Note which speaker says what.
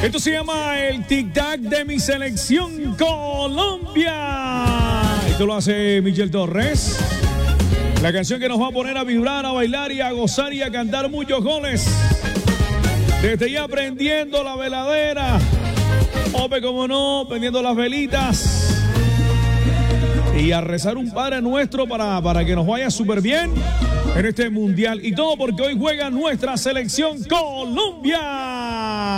Speaker 1: Esto se llama el tic-tac de mi selección Colombia. Esto lo hace Michel Torres. La canción que nos va a poner a vibrar, a bailar y a gozar y a cantar muchos goles. Desde ya prendiendo la veladera. Ope, como no, prendiendo las velitas. Y a rezar un Padre Nuestro para que nos vaya súper bien en este mundial. Y todo porque hoy juega nuestra selección Colombia.